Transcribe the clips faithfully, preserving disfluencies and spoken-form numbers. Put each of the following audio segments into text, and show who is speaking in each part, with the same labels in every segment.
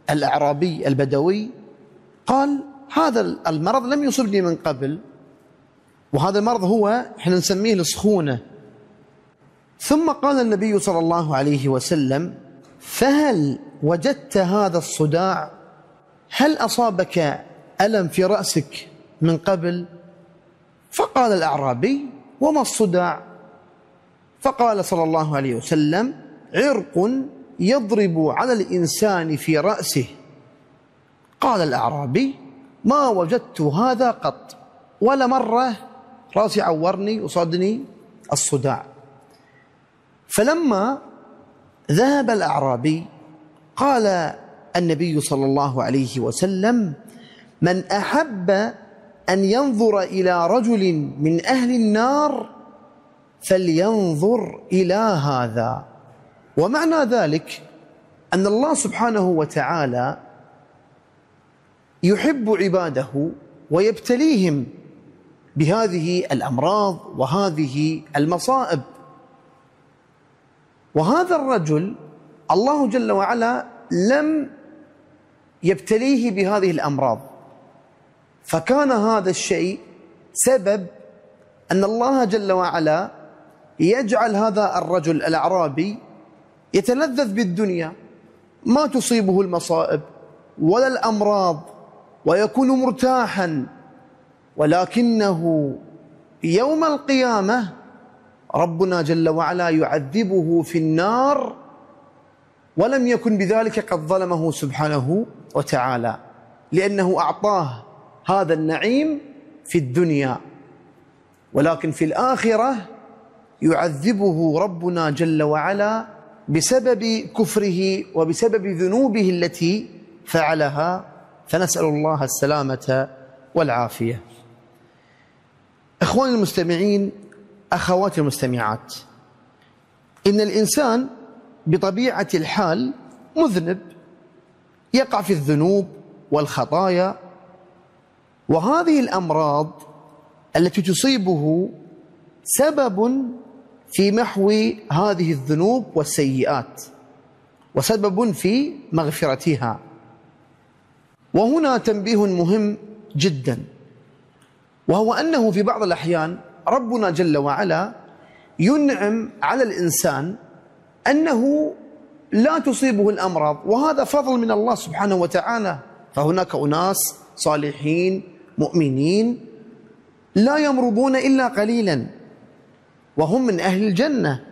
Speaker 1: الأعرابي البدوي قال: هذا المرض لم يصبني من قبل، وهذا المرض هو احنا نسميه السخونة. ثم قال النبي صلى الله عليه وسلم: فهل وجدت هذا الصداع؟ هل أصابك ألم في رأسك من قبل؟ فقال الأعرابي: وما الصداع؟ فقال صلى الله عليه وسلم: عرق يضرب على الإنسان في رأسه. قال الأعرابي: ما وجدت هذا قط، ولا مرة رأسي عورني وصادني الصداع. فلما ذهب الأعرابي قال النبي صلى الله عليه وسلم: من أحب أن ينظر إلى رجل من أهل النار فلينظر إلى هذا. ومعنى ذلك أن الله سبحانه وتعالى يحب عباده ويبتليهم بهذه الأمراض وهذه المصائب. وهذا الرجل الله جل وعلا لم يبتليه بهذه الأمراض، فكان هذا الشيء سبب أن الله جل وعلا يجعل هذا الرجل الأعرابي يتلذذ بالدنيا، ما تصيبه المصائب ولا الأمراض ويكون مرتاحا، ولكنه يوم القيامة ربنا جل وعلا يعذبه في النار، ولم يكن بذلك قد ظلمه سبحانه وتعالى، لأنه أعطاه هذا النعيم في الدنيا، ولكن في الآخرة يعذبه ربنا جل وعلا بسبب كفره وبسبب ذنوبه التي فعلها، فنسأل الله السلامة والعافية. إخواني المستمعين، أخواتي المستمعات، إن الإنسان بطبيعة الحال مذنب، يقع في الذنوب والخطايا، وهذه الأمراض التي تصيبه سبب في محو هذه الذنوب والسيئات، وسبب في مغفرتها. وهنا تنبيه مهم جدا، وهو أنه في بعض الأحيان ربنا جل وعلا ينعم على الإنسان أنه لا تصيبه الأمراض، وهذا فضل من الله سبحانه وتعالى. فهناك أناس صالحين مؤمنين لا يمرضون إلا قليلا وهم من أهل الجنة،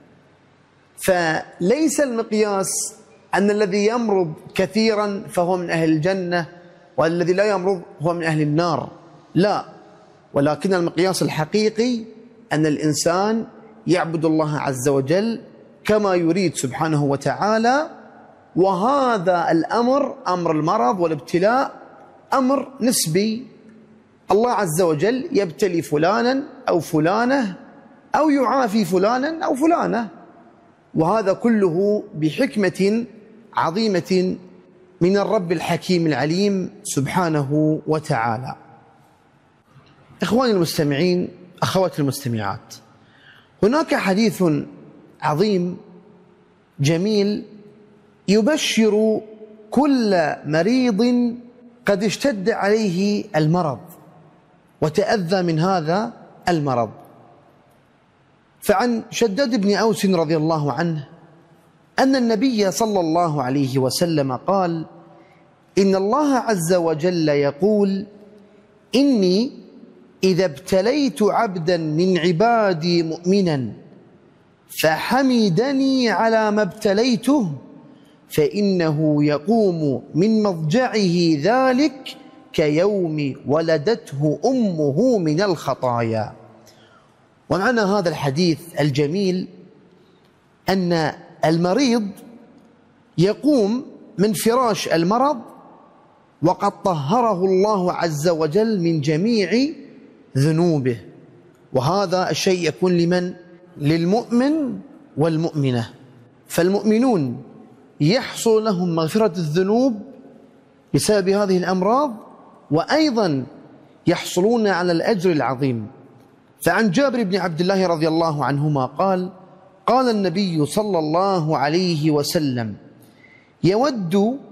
Speaker 1: فليس المقياس أن الذي يمرض كثيرا فهو من أهل الجنة والذي لا يمرض هو من أهل النار، لا، ولكن المقياس الحقيقي أن الإنسان يعبد الله عز وجل كما يريد سبحانه وتعالى، وهذا الأمر أمر المرض والابتلاء أمر نسبي. الله عز وجل يبتلي فلانا أو فلانة أو يعافي فلانا أو فلانة، وهذا كله بحكمة عظيمة من الرب الحكيم العليم سبحانه وتعالى. إخواني المستمعين، أخواتي المستمعات، هناك حديث عظيم جميل يبشر كل مريض قد اشتد عليه المرض وتأذى من هذا المرض. فعن شداد بن أوس رضي الله عنه أن النبي صلى الله عليه وسلم قال: إن الله عز وجل يقول: إني إذا ابتليت عبدا من عبادي مؤمنا فحمدني على ما ابتليته فإنه يقوم من مضجعه ذلك كيوم ولدته أمه من الخطايا. ومعنى هذا الحديث الجميل أن المريض يقوم من فراش المرض وقد طهره الله عز وجل من جميع ذنوبه، وهذا الشيء يكون لمن؟ للمؤمن والمؤمنة. فالمؤمنون يحصل لهم مغفرة الذنوب بسبب هذه الأمراض، وأيضا يحصلون على الأجر العظيم. فعن جابر بن عبد الله رضي الله عنهما قال: قال النبي صلى الله عليه وسلم: يود